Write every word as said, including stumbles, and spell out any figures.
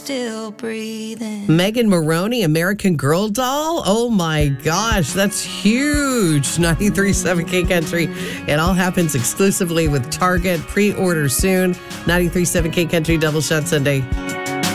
Still breathing. Megan Maroney, American Girl doll. Oh my gosh, that's huge. ninety-three point seven K Country. It all happens exclusively with Target. Pre-order soon. ninety-three point seven K Country Double Shot Sunday.